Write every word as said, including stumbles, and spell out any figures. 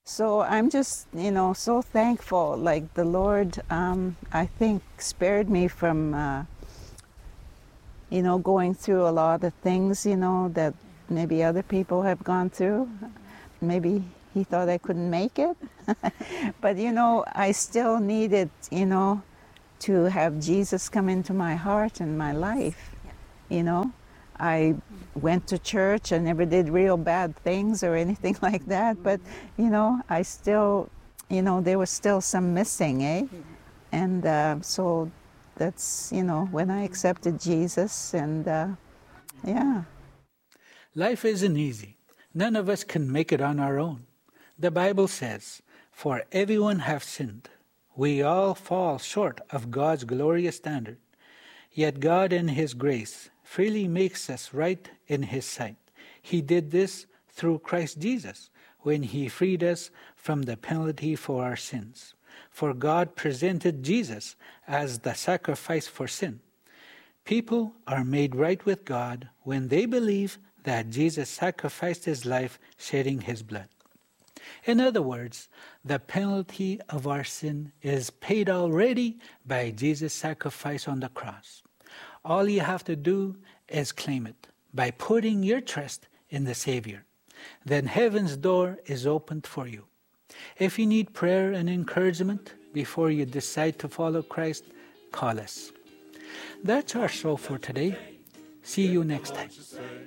So I'm just, you know, so thankful. Like the Lord, um, I think, spared me from, uh, you know, going through a lot of things, you know, that maybe other people have gone through. Maybe He thought I couldn't make it. But, you know, I still needed, you know, to have Jesus come into my heart and my life, you know. I went to church. I never did real bad things or anything like that. But, you know, I still, you know, there was still some missing, eh? And uh, so that's, you know, when I accepted Jesus and, uh, yeah. Life isn't easy. None of us can make it on our own. The Bible says, "For everyone have sinned. We all fall short of God's glorious standard. Yet God in His grace freely makes us right in His sight. He did this through Christ Jesus when He freed us from the penalty for our sins. For God presented Jesus as the sacrifice for sin. People are made right with God when they believe that Jesus sacrificed His life, shedding His blood. In other words, the penalty of our sin is paid already by Jesus' sacrifice on the cross. All you have to do is claim it by putting your trust in the Savior. Then heaven's door is opened for you. If you need prayer and encouragement before you decide to follow Christ, call us. That's our show for today. See you next time.